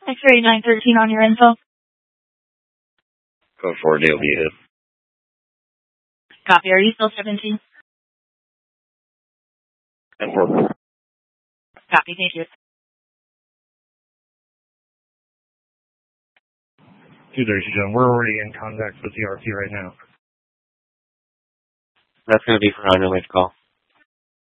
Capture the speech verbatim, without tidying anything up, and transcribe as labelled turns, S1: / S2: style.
S1: X-ray nine thirteen on your info.
S2: Code four, D L B hit.
S1: Copy. Are you still seventeen?
S2: ten four.
S1: Copy. Thank you.
S3: two thirty-two, we're already in contact with the R P right now.
S2: That's going to be for an unrelated call.